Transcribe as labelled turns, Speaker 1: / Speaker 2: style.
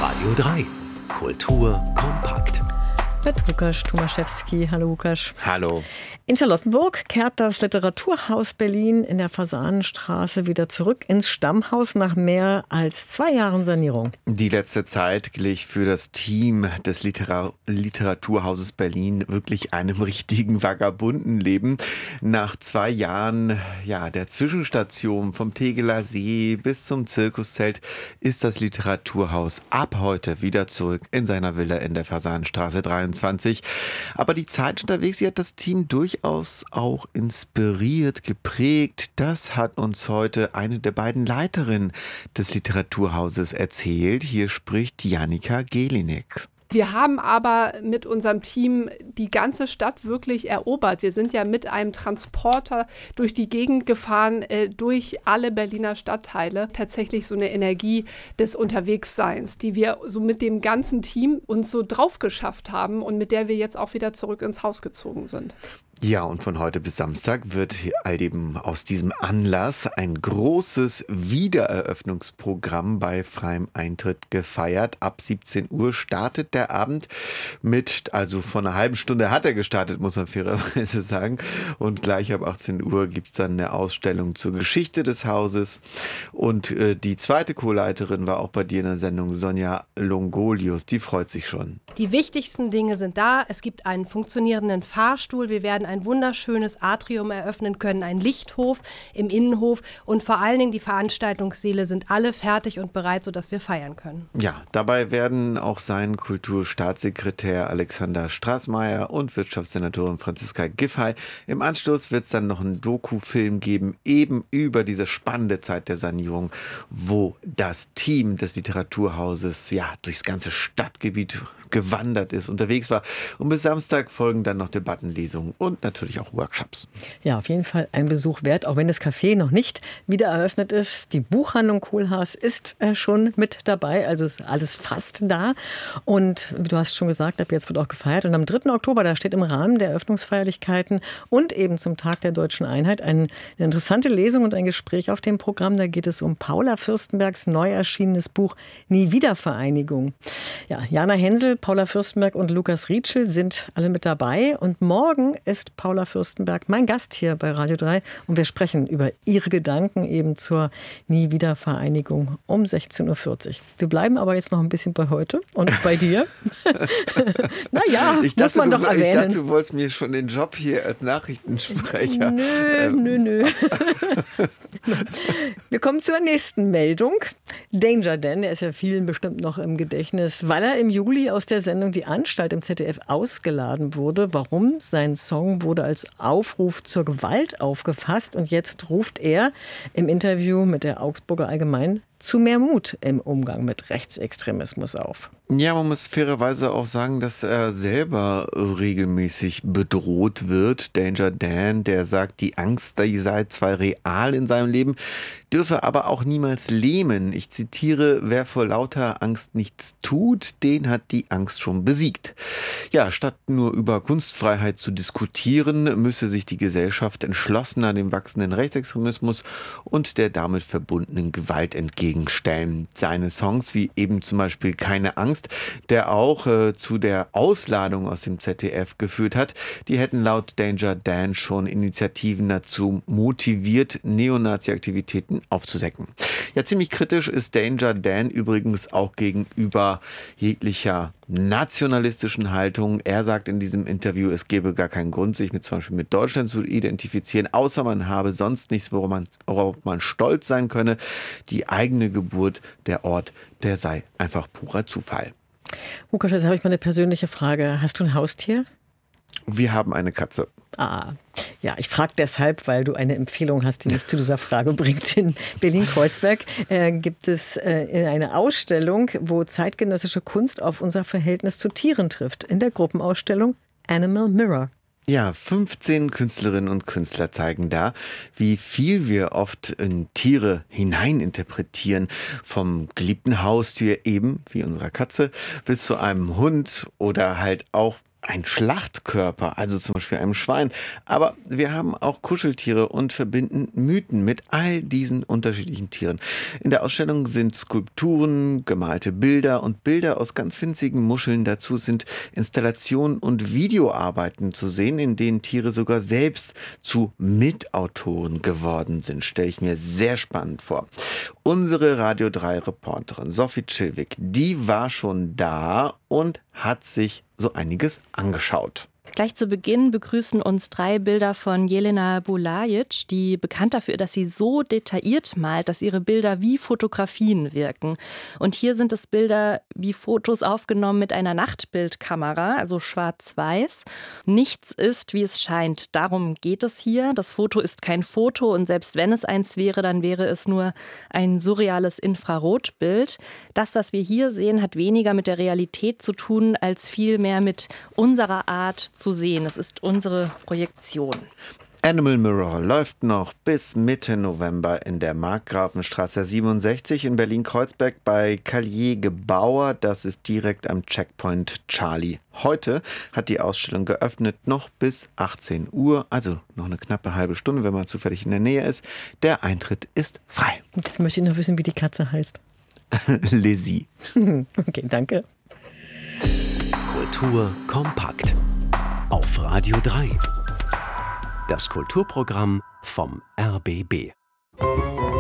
Speaker 1: Radio 3. Kultur kompakt.
Speaker 2: Mit Łukasz Tomaszewski. Hallo Łukasz.
Speaker 3: Hallo.
Speaker 2: In Charlottenburg kehrt das Literaturhaus Berlin in der Fasanenstraße wieder zurück ins Stammhaus nach mehr als 2 Jahren Sanierung.
Speaker 3: Die letzte Zeit glich für das Team des Literaturhauses Berlin wirklich einem richtigen Vagabundenleben. Nach 2 Jahren der Zwischenstation vom Tegeler See bis zum Zirkuszelt ist das Literaturhaus ab heute wieder zurück in seiner Villa in der Fasanenstraße 23. Aber die Zeit unterwegs, sie hat das Team durchaus auch inspiriert, geprägt. Das hat uns heute eine der beiden Leiterinnen des Literaturhauses erzählt. Hier spricht Janika Gelinek.
Speaker 4: Wir haben aber mit unserem Team die ganze Stadt wirklich erobert. Wir sind ja mit einem Transporter durch die Gegend gefahren, durch alle Berliner Stadtteile. Tatsächlich so eine Energie des Unterwegsseins, die wir so mit dem ganzen Team uns so drauf geschafft haben und mit der wir jetzt auch wieder zurück ins Haus gezogen sind.
Speaker 3: Ja, und von heute bis Samstag wird eben aus diesem Anlass ein großes Wiedereröffnungsprogramm bei freiem Eintritt gefeiert. Ab 17 Uhr startet der Abend also vor einer halben Stunde hat er gestartet, muss man fairerweise sagen. Und gleich ab 18 Uhr gibt es dann eine Ausstellung zur Geschichte des Hauses. Und die zweite Co-Leiterin war auch bei dir in der Sendung, Sonja Longolius. Die freut sich schon.
Speaker 5: Die wichtigsten Dinge sind da. Es gibt einen funktionierenden Fahrstuhl. Wir werden ein wunderschönes Atrium eröffnen können, ein Lichthof im Innenhof und vor allen Dingen die Veranstaltungssäle sind alle fertig und bereit, sodass wir feiern können.
Speaker 3: Ja, dabei werden auch sein Kulturstaatssekretär Alexander Straßmeier und Wirtschaftssenatorin Franziska Giffey. Im Anschluss wird es dann noch einen Dokufilm geben, eben über diese spannende Zeit der Sanierung, wo das Team des Literaturhauses durchs ganze Stadtgebiet gewandert ist, unterwegs war. Und bis Samstag folgen dann noch Debattenlesungen und natürlich auch Workshops.
Speaker 2: Ja, auf jeden Fall ein Besuch wert, auch wenn das Café noch nicht wieder eröffnet ist. Die Buchhandlung Kohlhaas ist schon mit dabei, also ist alles fast da. Und du hast schon gesagt, ab jetzt wird auch gefeiert. Und am 3. Oktober, da steht im Rahmen der Eröffnungsfeierlichkeiten und eben zum Tag der Deutschen Einheit eine interessante Lesung und ein Gespräch auf dem Programm. Da geht es um Paula Fürstenbergs neu erschienenes Buch Nie wieder Vereinigung. Ja, Jana Hensel, Paula Fürstenberg und Lukas Rietschel sind alle mit dabei. Und morgen ist Paula Fürstenberg mein Gast hier bei Radio 3. Und wir sprechen über ihre Gedanken eben zur Nie-Wieder-Vereinigung um 16.40 Uhr. Wir bleiben aber jetzt noch ein bisschen bei heute und bei dir. Naja, muss man doch erwähnen.
Speaker 3: Ich dachte, du wolltest mir schon den Job hier als Nachrichtensprecher.
Speaker 2: Nö. Wir kommen zur nächsten Meldung. Danger Dan, der ist ja vielen bestimmt noch im Gedächtnis, weil er im Juli aus der Sendung Die Anstalt im ZDF ausgeladen wurde. Warum? Sein Song wurde als Aufruf zur Gewalt aufgefasst und jetzt ruft er im Interview mit der Augsburger Allgemeinen zu mehr Mut im Umgang mit Rechtsextremismus auf.
Speaker 3: Ja, man muss fairerweise auch sagen, dass er selber regelmäßig bedroht wird. Danger Dan, der sagt, die Angst, die sei zwar real in seinem Leben, dürfe aber auch niemals lähmen. Ich zitiere, wer vor lauter Angst nichts tut, den hat die Angst schon besiegt. Ja, statt nur über Kunstfreiheit zu diskutieren, müsse sich die Gesellschaft entschlossener dem wachsenden Rechtsextremismus und der damit verbundenen Gewalt entgegenstellen. Seine Songs, wie eben zum Beispiel Keine Angst, der auch zu der Ausladung aus dem ZDF geführt hat, die hätten laut Danger Dan schon Initiativen dazu motiviert, Neonazi-Aktivitäten aufzudecken. Ja, ziemlich kritisch ist Danger Dan übrigens auch gegenüber jeglicher nationalistischen Haltung. Er sagt in diesem Interview, es gebe gar keinen Grund, sich zum Beispiel mit Deutschland zu identifizieren, außer man habe sonst nichts, worauf man stolz sein könne. Die eigene Geburt, der Ort, der sei einfach purer Zufall.
Speaker 2: Lukas, jetzt habe ich mal eine persönliche Frage. Hast du ein Haustier?
Speaker 3: Wir haben eine Katze.
Speaker 2: Ja, ich frage deshalb, weil du eine Empfehlung hast, die mich zu dieser Frage bringt. In Berlin-Kreuzberg gibt es eine Ausstellung, wo zeitgenössische Kunst auf unser Verhältnis zu Tieren trifft. In der Gruppenausstellung Animal Mirror.
Speaker 3: Ja, 15 Künstlerinnen und Künstler zeigen da, wie viel wir oft in Tiere hineininterpretieren. Vom geliebten Haustier eben, wie unserer Katze, bis zu einem Hund oder halt auch ein Schlachtkörper, also zum Beispiel einem Schwein. Aber wir haben auch Kuscheltiere und verbinden Mythen mit all diesen unterschiedlichen Tieren. In der Ausstellung sind Skulpturen, gemalte Bilder und Bilder aus ganz winzigen Muscheln. Dazu sind Installationen und Videoarbeiten zu sehen, in denen Tiere sogar selbst zu Mitautoren geworden sind. Stelle ich mir sehr spannend vor. Unsere Radio 3-Reporterin Sophie Chilwig, die war schon da und hat sich so einiges angeschaut.
Speaker 6: Gleich zu Beginn begrüßen uns 3 Bilder von Jelena Bulajic, die bekannt dafür, dass sie so detailliert malt, dass ihre Bilder wie Fotografien wirken. Und hier sind es Bilder wie Fotos aufgenommen mit einer Nachtbildkamera, also schwarz-weiß. Nichts ist, wie es scheint. Darum geht es hier. Das Foto ist kein Foto und selbst wenn es eins wäre, dann wäre es nur ein surreales Infrarotbild. Das, was wir hier sehen, hat weniger mit der Realität zu tun, als vielmehr mit unserer Art zu sehen. Es ist unsere Projektion.
Speaker 3: Animal Mirror läuft noch bis Mitte November in der Markgrafenstraße 67 in Berlin-Kreuzberg bei Callier Gebauer. Das ist direkt am Checkpoint Charlie. Heute hat die Ausstellung geöffnet, noch bis 18 Uhr, also noch eine knappe halbe Stunde, wenn man zufällig in der Nähe ist. Der Eintritt ist frei.
Speaker 2: Jetzt möchte ich noch wissen, wie die Katze heißt.
Speaker 3: Lizzie.
Speaker 2: Okay, danke.
Speaker 1: Kultur kompakt. Auf Radio 3. Das Kulturprogramm vom RBB.